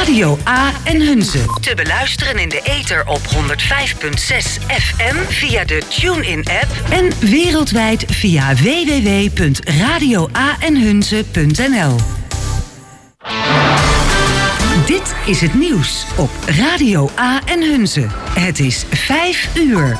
Radio A en Hunze. Te beluisteren in de ether op 105.6 FM via de TuneIn-app en wereldwijd via www.radioaenhunze.nl. Dit is het nieuws op Radio A en Hunze. Het is 5 uur.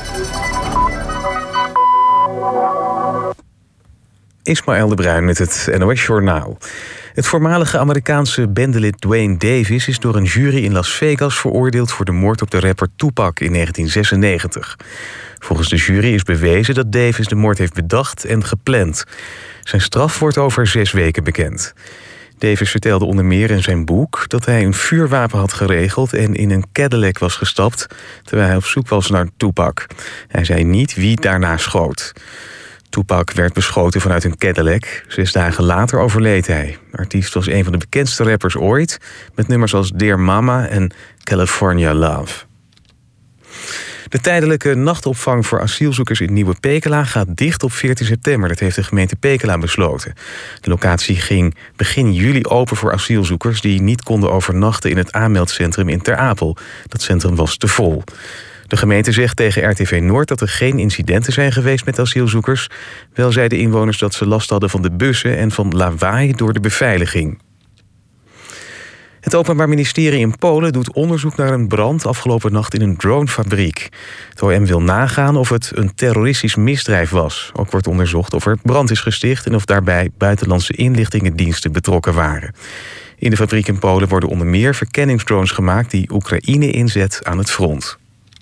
Ismaël de Bruin met het NOS Journaal. Het voormalige Amerikaanse bendelid Duane Davis is door een jury in Las Vegas veroordeeld voor de moord op de rapper Tupac in 1996. Volgens de jury is bewezen dat Davis de moord heeft bedacht en gepland. Zijn straf wordt over 6 weken bekend. Davis vertelde onder meer in zijn boek dat hij een vuurwapen had geregeld en in een Cadillac was gestapt terwijl hij op zoek was naar Tupac. Hij zei niet wie daarna schoot. Tupac werd beschoten vanuit een Cadillac. 6 dagen later overleed hij. De artiest was een van de bekendste rappers ooit, met nummers als Dear Mama en California Love. De tijdelijke nachtopvang voor asielzoekers in Nieuwe Pekela gaat dicht op 14 september. Dat heeft de gemeente Pekela besloten. De locatie ging begin juli open voor asielzoekers die niet konden overnachten in het aanmeldcentrum in Ter Apel. Dat centrum was te vol. De gemeente zegt tegen RTV Noord dat er geen incidenten zijn geweest met asielzoekers. Wel zeiden inwoners dat ze last hadden van de bussen en van lawaai door de beveiliging. Het Openbaar Ministerie in Polen doet onderzoek naar een brand afgelopen nacht in een dronefabriek. Het OM wil nagaan of het een terroristisch misdrijf was. Ook wordt onderzocht of er brand is gesticht en of daarbij buitenlandse inlichtingendiensten betrokken waren. In de fabriek in Polen worden onder meer verkenningsdrones gemaakt die Oekraïne inzet aan het front.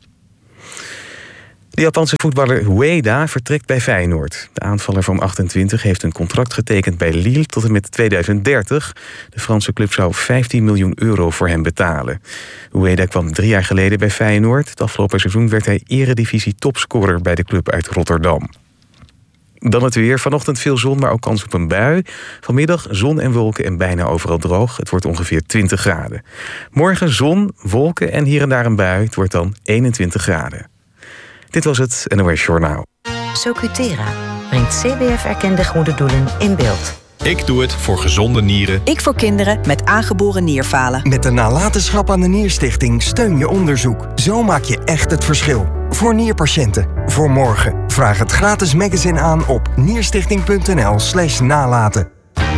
De Japanse voetballer Ueda vertrekt bij Feyenoord. De aanvaller van 28 heeft een contract getekend bij Lille tot en met 2030. De Franse club zou 15 miljoen euro voor hem betalen. Ueda kwam 3 jaar geleden bij Feyenoord. Het afgelopen seizoen werd hij eredivisie topscorer bij de club uit Rotterdam. Dan het weer. Vanochtend veel zon, maar ook kans op een bui. Vanmiddag zon en wolken en bijna overal droog. Het wordt ongeveer 20 graden. Morgen zon, wolken en hier en daar een bui. Het wordt dan 21 graden. Dit was het NOS Journaal. Socutera brengt CBF-erkende goede doelen in beeld. Ik doe het voor gezonde nieren. Ik voor kinderen met aangeboren nierfalen. Met de nalatenschap aan de Nierstichting steun je onderzoek. Zo maak je echt het verschil. Voor nierpatiënten. Voor morgen. Vraag het gratis magazine aan op nierstichting.nl/nalaten.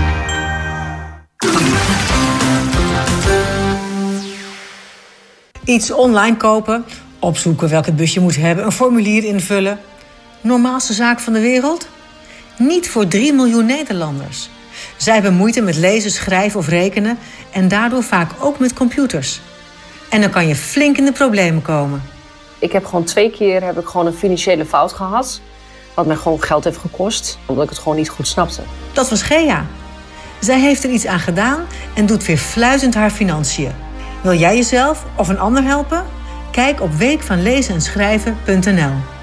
Iets online kopen, opzoeken welk bus je moet hebben, een formulier invullen. Normaalste zaak van de wereld? Niet voor 3 miljoen Nederlanders. Zij hebben moeite met lezen, schrijven of rekenen en daardoor vaak ook met computers. En dan kan je flink in de problemen komen. Ik heb gewoon 2 keer een financiële fout gehad, wat mij gewoon geld heeft gekost, omdat ik het gewoon niet goed snapte. Dat was Gea. Zij heeft er iets aan gedaan en doet weer fluitend haar financiën. Wil jij jezelf of een ander helpen? Kijk op weekvanlezenenschrijven.nl.